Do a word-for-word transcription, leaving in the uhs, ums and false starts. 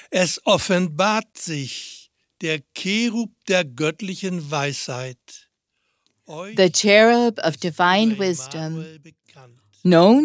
Es offenbart sich der Cherub der göttlichen Weisheit, the cherub of divine wisdom, known